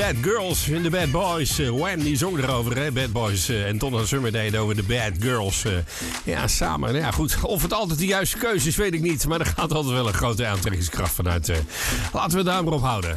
Bad Girls en de Bad Boys. When, die zong erover, hè? Bad Boys en Donna Summer deden over de Bad Girls. Ja, samen. Ja, goed. Of het altijd de juiste keuze is, weet ik niet. Maar er gaat altijd wel een grote aantrekkingskracht vanuit. Laten we het daar maar op houden.